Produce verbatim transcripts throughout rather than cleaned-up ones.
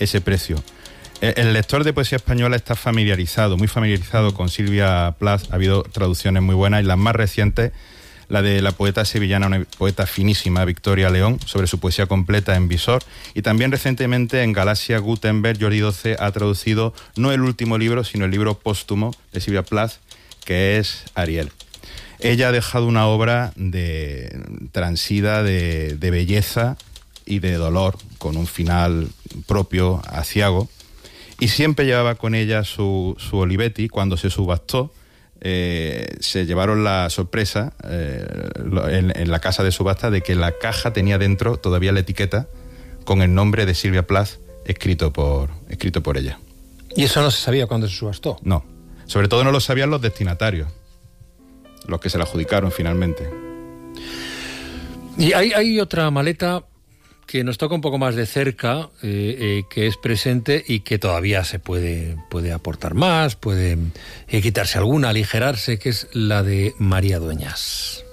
ese precio. El lector de poesía española está familiarizado, muy familiarizado con Silvia Plath. Ha habido traducciones muy buenas y las más recientes, la de la poeta sevillana, una poeta finísima, Victoria León, sobre su poesía completa en Visor. Y también recientemente en Galaxia Gutenberg, Jordi doce ha traducido no el último libro, sino el libro póstumo de Silvia Plath, que es Ariel. Ella ha dejado una obra de, transida de, de belleza y de dolor, con un final propio, aciago. Y siempre llevaba con ella su, su Olivetti. Cuando se subastó, eh, se llevaron la sorpresa eh, en, en la casa de subasta de que la caja tenía dentro todavía la etiqueta con el nombre de Silvia Plath escrito por, escrito por ella. ¿Y eso no se sabía cuando se subastó? No. Sobre todo no lo sabían los destinatarios, los que se la adjudicaron finalmente. Y hay, hay otra maleta que nos toca un poco más de cerca, eh, eh, que es presente y que todavía se puede, puede aportar más, puede eh, quitarse alguna, aligerarse, que es la de María Dueñas.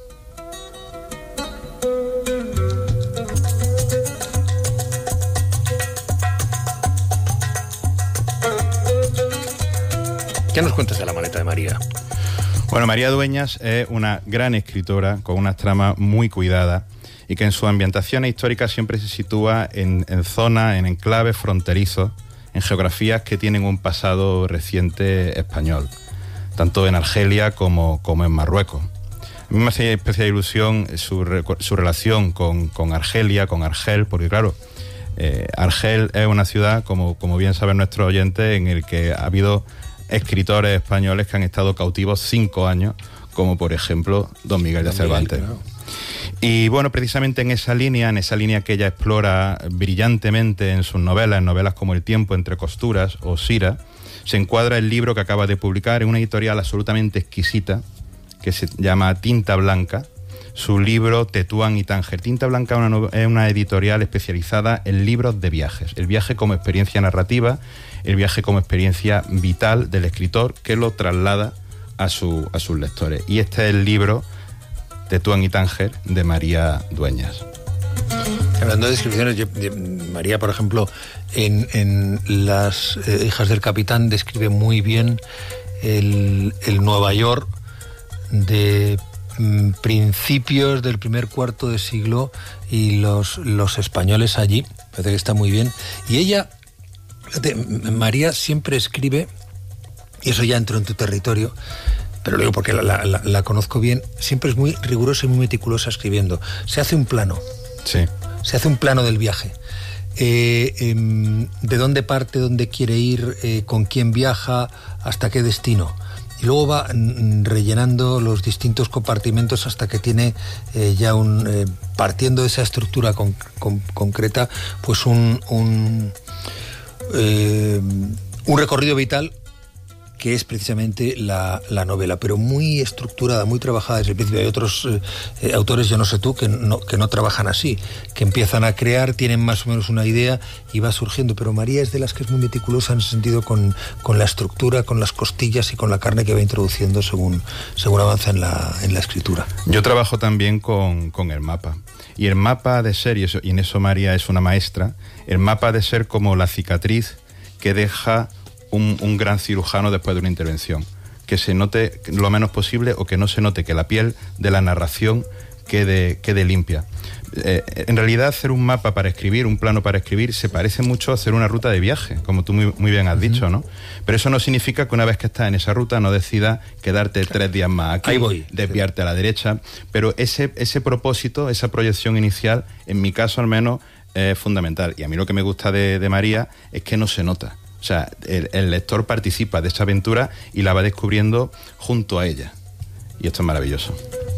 ¿Qué nos cuentas de la maleta de María? Bueno, María Dueñas es una gran escritora con unas tramas muy cuidadas y que en sus ambientaciones históricas siempre se sitúa en, en zonas, en enclaves fronterizos, en geografías que tienen un pasado reciente español, tanto en Argelia como, como en Marruecos. A mí me hace especial ilusión su, su relación con, con Argelia, con Argel, porque claro, eh, Argel es una ciudad, como, como bien saben nuestros oyentes, en el que ha habido escritores españoles que han estado cautivos cinco años, como por ejemplo Don Miguel de Cervantes. Claro. Y bueno, precisamente en esa línea, en esa línea que ella explora brillantemente en sus novelas, en novelas como El tiempo entre costuras o Sira, se encuadra el libro que acaba de publicar en una editorial absolutamente exquisita que se llama Tinta Blanca, su libro Tetuán y Tánger. Tinta Blanca es una, es una editorial especializada en libros de viajes, el viaje como experiencia narrativa, el viaje como experiencia vital del escritor que lo traslada a, su, a sus lectores. Y este es el libro Tetuán y Tánger de María Dueñas. Hablando de descripciones, yo, de María, por ejemplo, en, en Las eh, hijas del capitán describe muy bien el, el Nueva York de mm, principios del primer cuarto de siglo y los, los españoles allí. Parece que está muy bien. Y ella, fíjate, María siempre escribe, y eso ya entró en tu territorio, pero lo digo porque la, la, la conozco bien, siempre es muy rigurosa y muy meticulosa escribiendo. Se hace un plano. Sí. Se hace un plano del viaje. Eh, eh, de dónde parte, dónde quiere ir, eh, con quién viaja, hasta qué destino. Y luego va mm, rellenando los distintos compartimentos hasta que tiene eh, ya un... Eh, partiendo de esa estructura con, con, concreta, pues un... un, eh, un recorrido vital que es precisamente la, la novela, pero muy estructurada, muy trabajada desde el principio. Hay otros eh, autores, yo no sé tú, que no, que no trabajan así, que empiezan a crear, tienen más o menos una idea y va surgiendo, pero María es de las que es muy meticulosa en ese sentido con, con la estructura, con las costillas y con la carne que va introduciendo según, según avanza en la, en la escritura. Yo trabajo también con, con el mapa, y el mapa ha de ser, y, eso, y en eso María es una maestra, el mapa ha de ser como la cicatriz que deja Un, un gran cirujano después de una intervención, que se note lo menos posible o que no se note, que la piel de la narración quede, quede limpia. Eh, en realidad hacer un mapa para escribir, un plano para escribir, se parece mucho a hacer una ruta de viaje, como tú muy, muy bien has dicho, ¿no? Pero eso no significa que una vez que estás en esa ruta no decidas quedarte claro. tres días más aquí, ahí voy. desviarte a la derecha, pero ese, ese propósito, esa proyección inicial, en mi caso al menos, es fundamental. Y a mí lo que me gusta de, de María es que no se nota. O sea, el, el lector participa de esa aventura y la va descubriendo junto a ella. Y esto es maravilloso.